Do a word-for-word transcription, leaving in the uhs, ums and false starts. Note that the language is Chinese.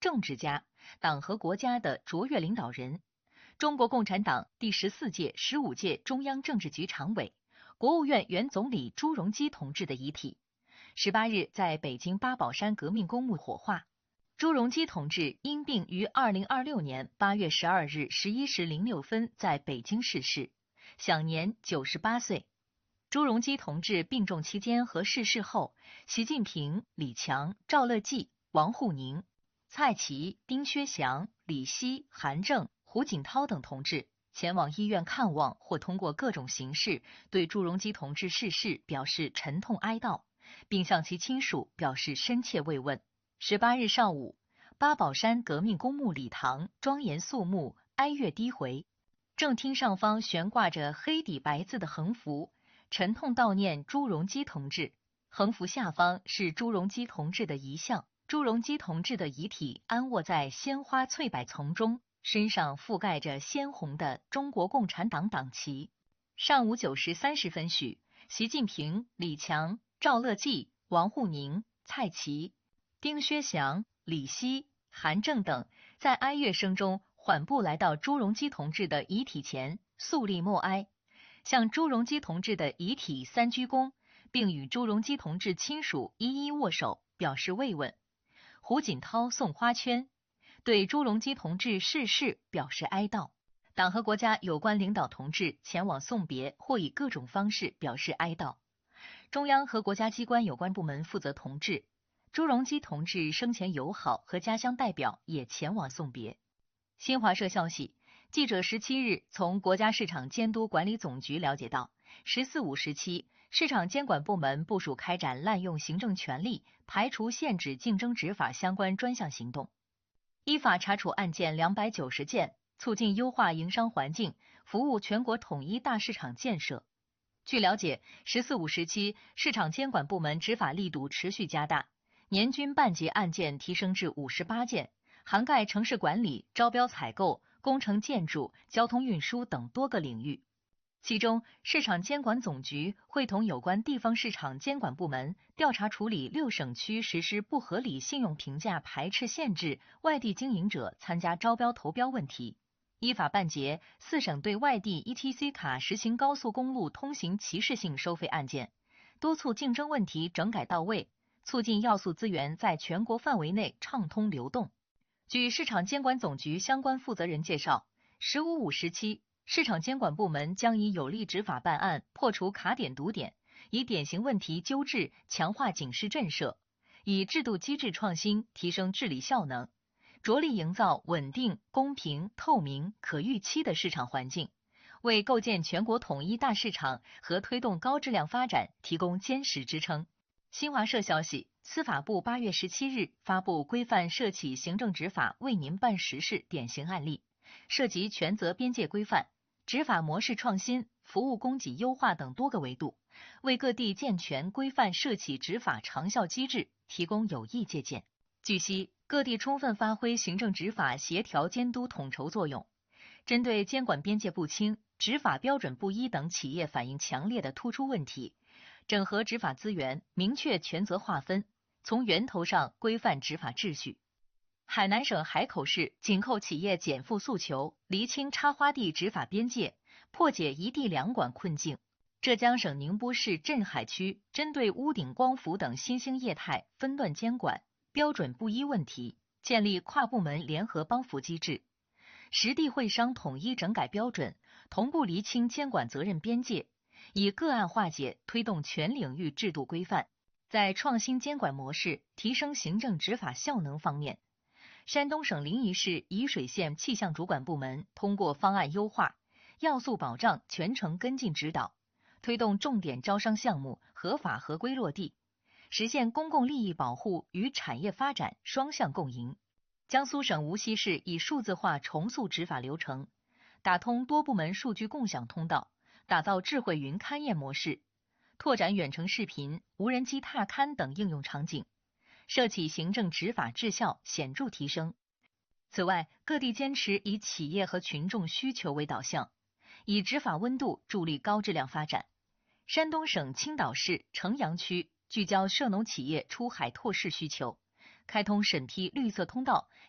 政治家，党和国家的卓越领导人，中国共产党第十四届、十五届中央政治局常委、国务院原总理朱镕基同志的遗体，十八日在北京八宝山革命公墓火化。朱镕基同志因病于二零二六年八月十二日十一时零六分在北京逝世，享年九十八岁。朱镕基同志病重期间和逝世后，习近平、李强、赵乐际、王沪宁、蔡奇、丁薛祥、李希、韩正、胡锦涛等同志前往医院看望，或通过各种形式对朱镕基同志逝世表示沉痛哀悼，并向其亲属表示深切慰问。十八日上午，八宝山革命公墓礼堂庄严肃穆，哀乐低回，正厅上方悬挂着黑底白字的横幅，沉痛悼念朱镕基同志。横幅下方是朱镕基同志的遗像，朱镕基同志的遗体安卧在鲜花翠柏丛中，身上覆盖着鲜红的中国共产党党旗。上午九时三十分许，习近平、李强、赵乐际、王沪宁、蔡奇、丁薛祥、李希、韩正等在哀乐声中缓步来到朱镕基同志的遗体前，肃立默哀，向朱镕基同志的遗体三鞠躬，并与朱镕基同志亲属一一握手，表示慰问。胡锦涛送花圈，对朱镕基同志逝世表示哀悼。党和国家有关领导同志前往送别或以各种方式表示哀悼。中央和国家机关有关部门负责同志，朱镕基同志生前友好和家乡代表也前往送别。新华社消息，记者十七日从国家市场监督管理总局了解到，十四五时期，市场监管部门部署开展滥用行政权力、排除限制竞争执法相关专项行动，依法查处案件两百九十件，促进优化营商环境，服务全国统一大市场建设。据了解，十四五时期，市场监管部门执法力度持续加大，年均办结案件提升至五十八件，涵盖城市管理、招标采购、工程建筑、交通运输等多个领域。其中，市场监管总局会同有关地方市场监管部门调查处理六省区实施不合理信用评价排斥限制外地经营者参加招标投标问题，依法办结四省对外地 E T C 卡实行高速公路通行歧视性收费案件，督促竞争问题整改到位，促进要素资源在全国范围内畅通流动。据市场监管总局相关负责人介绍，十五五时期，市场监管部门将以有力执法办案，破除卡点堵点，以典型问题纠治，强化警示震慑，以制度机制创新提升治理效能，着力营造稳定、公平、透明、可预期的市场环境，为构建全国统一大市场和推动高质量发展提供坚实支撑。新华社消息，司法部八月十七日发布规范涉企行政执法为您办实事典型案例，涉及权责边界规范、执法模式创新、服务供给优化等多个维度，为各地健全规范涉企执法长效机制提供有益借鉴。据悉，各地充分发挥行政执法协调监督统筹作用，针对监管边界不清、执法标准不一等企业反映强烈的突出问题，整合执法资源，明确权责划分，从源头上规范执法秩序。海南省海口市紧扣企业减负诉求，厘清插花地执法边界，破解一地两管困境。浙江省宁波市镇海区针对屋顶光伏等新兴业态分段监管、标准不一问题，建立跨部门联合帮扶机制，实地会商统一整改标准，同步厘清监管责任边界，以个案化解推动全领域制度规范。在创新监管模式、提升行政执法效能方面，山东省临沂市沂水县气象主管部门通过方案优化、要素保障全程跟进指导，推动重点招商项目合法合规落地，实现公共利益保护与产业发展双向共赢。江苏省无锡市以数字化重塑执法流程，打通多部门数据共享通道，打造智慧云勘验模式，拓展远程视频、无人机踏勘等应用场景，涉企行政执法质效显著提升。此外，各地坚持以企业和群众需求为导向，以执法温度助力高质量发展。山东省青岛市城阳区聚焦涉农企业出海拓市需求，开通审批绿色通道，